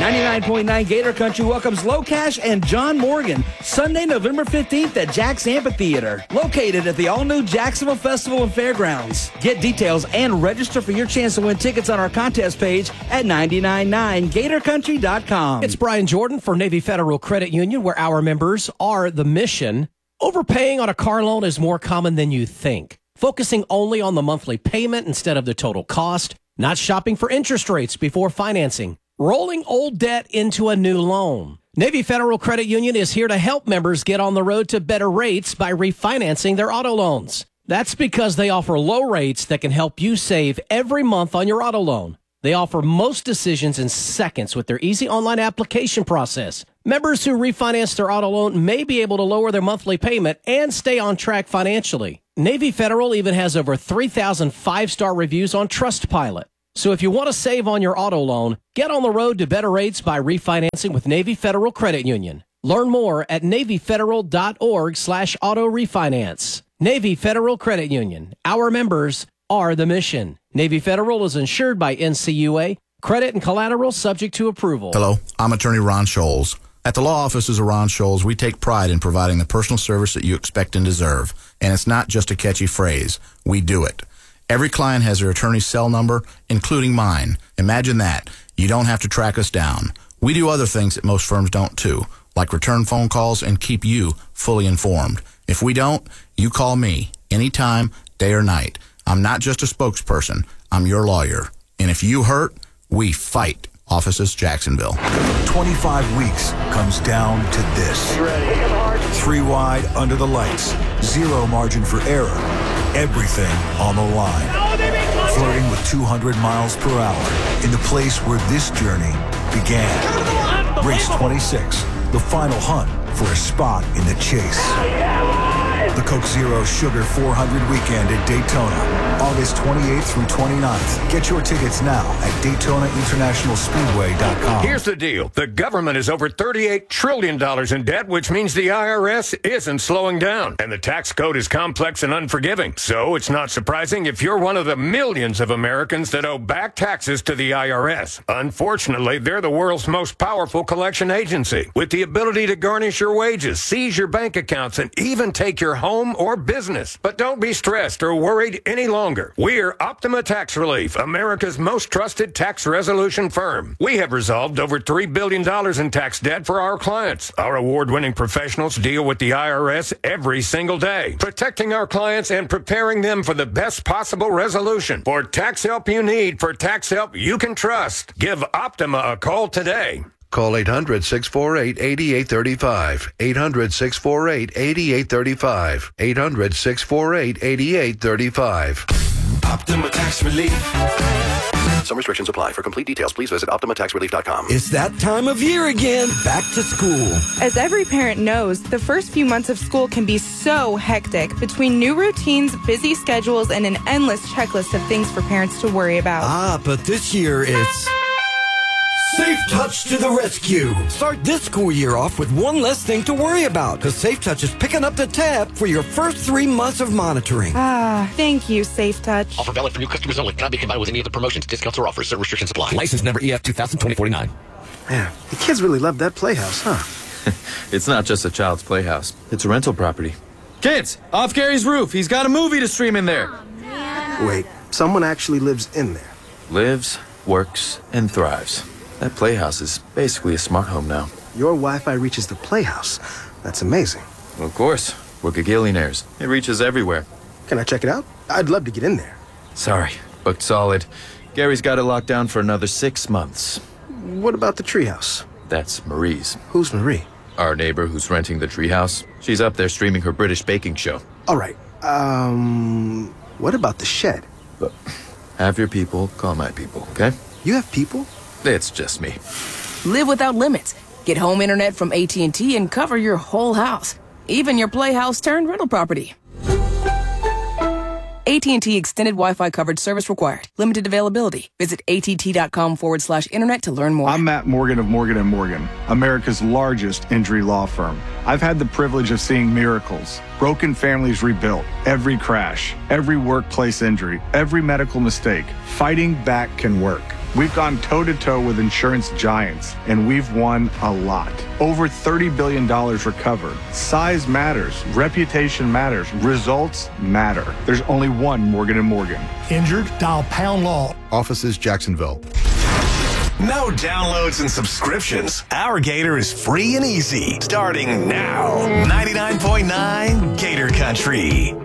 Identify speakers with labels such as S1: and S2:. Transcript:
S1: 99.9 Gator Country welcomes Locash and John Morgan Sunday, November 15th at Jack's Amphitheater, located at the all-new Jacksonville Festival and Fairgrounds. Get details and register for your chance to win tickets on our contest page at 999gatorcountry.com.
S2: It's Brian Jordan for Navy Federal Credit Union, where our members are the mission. Overpaying on a car loan is more common than you think. Focusing only on the monthly payment instead of the total cost. Not shopping for interest rates before financing. Rolling old debt into a new loan. Navy Federal Credit Union is here to help members get on the road to better rates by refinancing their auto loans. That's because they offer low rates that can help you save every month on your auto loan. They offer most decisions in seconds with their easy online application process. Members who refinance their auto loan may be able to lower their monthly payment and stay on track financially. Navy Federal even has over 3,000 five-star reviews on Trustpilot. So if you want to save on your auto loan, get on the road to better rates by refinancing with Navy Federal Credit Union. Learn more at NavyFederal.org/auto refinance. Navy Federal Credit Union. Our members are the mission. Navy Federal is insured by NCUA. Credit and collateral subject to approval.
S3: Hello, I'm attorney Ron Scholes. At the law offices of Ron Scholes, we take pride in providing the personal service that you expect and deserve. And it's not just a catchy phrase. We do it. Every client has their attorney's cell number, including mine. Imagine that. You don't have to track us down. We do other things that most firms don't too, like return phone calls and keep you fully informed. If we don't, you call me anytime, day or night. I'm not just a spokesperson. I'm your lawyer. And if you hurt, we fight. Offices, Jacksonville.
S4: 25 weeks comes down to this. 3 wide under the lights. Zero margin for error. Everything on the line. Flirting with 200 miles per hour in the place where this journey began. Race 26, the final hunt for a spot in the chase. The Coke Zero Sugar 400 weekend at Daytona, August 28th through 29th. Get your tickets now at DaytonaInternationalSpeedway.com.
S5: Here's the deal. The government is over $38 trillion in debt, which means the IRS isn't slowing down. And the tax code is complex and unforgiving. So it's not surprising if you're one of the millions of Americans that owe back taxes to the IRS. Unfortunately, they're the world's most powerful collection agency, with the ability to garnish your wages, seize your bank accounts, and even take your home or business. But don't be stressed or worried any longer. We're Optima Tax Relief, America's most trusted tax resolution firm. We have resolved over $3 billion in tax debt for our clients. Our award-winning professionals deal with the IRS every single day, protecting our clients and preparing them for the best possible resolution. For tax help you need, for tax help you can trust, give Optima a call today.
S6: Call 800-648-8835. 800-648-8835. 800-648-8835.
S7: Optima Tax Relief.
S8: Some restrictions apply. For complete details, please visit OptimaTaxRelief.com.
S7: It's that time of year again. Back to school.
S9: As every parent knows, the first few months of school can be so hectic between new routines, busy schedules, and an endless checklist of things for parents to worry about.
S7: But this year it's Safe Touch to the rescue. Start this school year off with one less thing to worry about, because Safe Touch is picking up the tab for your first 3 months of monitoring.
S9: Thank you, Safe Touch.
S10: Offer valid for new customers only. Cannot be combined with any other promotions, discounts, or offers. Certain restrictions apply.
S11: License number EF 2020-49.
S12: Man, the kids really love that playhouse, huh?
S13: It's not just a child's playhouse. It's a rental property. Kids, off Gary's roof. He's got a movie to stream in there.
S12: Wait, someone actually lives in there?
S13: Lives, works, and thrives. That playhouse is basically a smart home now.
S12: Your Wi-Fi reaches the playhouse. That's amazing.
S13: Well, of course. We're gagillionaires. It reaches everywhere.
S12: Can I check it out? I'd love to get in there.
S13: Sorry, booked solid. Gary's got it locked down for another 6 months.
S12: What about the treehouse?
S13: That's Marie's.
S12: Who's Marie?
S13: Our neighbor who's renting the treehouse. She's up there streaming her British baking show.
S12: All right. What about the shed?
S13: But have your people call my people, okay?
S12: You have people?
S13: It's just me.
S14: Live without limits. Get home internet from AT&T and cover your whole house. Even your playhouse turned rental property. AT&T Extended Wi-Fi coverage service required. Limited availability. Visit att.com/internet to learn more.
S15: I'm Matt Morgan of Morgan & Morgan, America's largest injury law firm. I've had the privilege of seeing miracles. Broken families rebuilt. Every crash, every workplace injury, every medical mistake. Fighting back can work. We've gone toe-to-toe with insurance giants, and we've won a lot. Over $30 billion recovered. Size matters. Reputation matters. Results matter. There's only one Morgan & Morgan.
S16: Injured? Dial pound law.
S17: Offices Jacksonville.
S18: No downloads and subscriptions. Our Gator is free and easy. Starting now. 99.9 Gator Country.